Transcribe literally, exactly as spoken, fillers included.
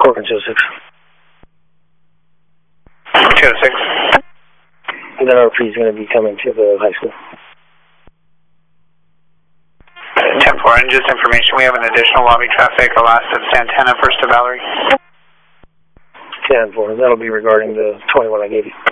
Corcoran two oh six. two oh six. And then R P is going to be coming to the high school. ten four, and just information, we have an additional lobby traffic, the last of Santana, first to Valerie. ten four, that'll be regarding the twenty-one I gave you.